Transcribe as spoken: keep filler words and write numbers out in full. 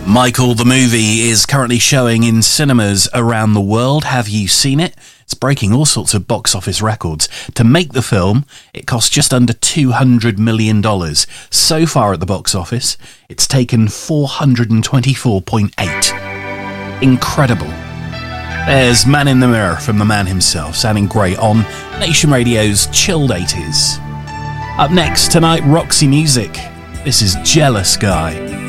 Michael the Movie is currently showing in cinemas around the world. Have you seen it? It's breaking all sorts of box office records. To make the film, it cost just under two hundred million dollars. So far at the box office, it's taken four hundred twenty-four point eight. Incredible. There's Man in the Mirror from the man himself, sounding great on Nation Radio's Chilled eighties. Up next tonight, Roxy Music. This is Jealous Guy.